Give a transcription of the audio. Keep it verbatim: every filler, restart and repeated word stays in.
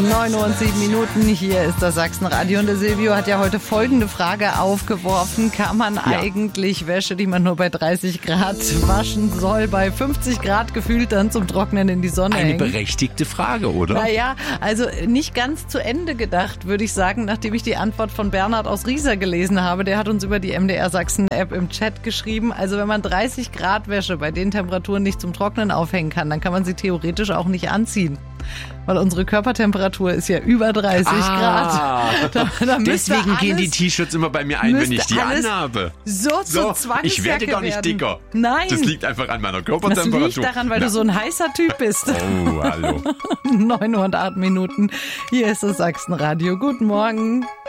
neun Uhr und sieben Minuten, hier ist das Sachsenradio und der Silvio hat ja heute folgende Frage aufgeworfen. Kann man ja. eigentlich Wäsche, die man nur bei dreißig Grad waschen soll, bei fünfzig Grad gefühlt dann zum Trocknen in die Sonne Eine hängen? berechtigte Frage, oder? Naja, also nicht ganz zu Ende gedacht, würde ich sagen, nachdem ich die Antwort von Bernhard aus Riesa gelesen habe. Der hat uns über die M D R Sachsen-App im Chat geschrieben. Also wenn man dreißig Grad Wäsche bei den Temperaturen nicht zum Trocknen aufhängen kann, dann kann man sie theoretisch auch nicht anziehen. Weil unsere Körpertemperatur ist ja über dreißig ah, Grad. Da, da deswegen alles, gehen die T-Shirts immer bei mir ein, wenn ich die anhabe. So, so zur ich werde gar nicht werden. dicker. Nein. Das liegt einfach an meiner Körpertemperatur. Das liegt daran, weil Na. du so ein heißer Typ bist. Oh, hallo. neun Uhr und acht Minuten. Hier ist das Sachsenradio. Guten Morgen.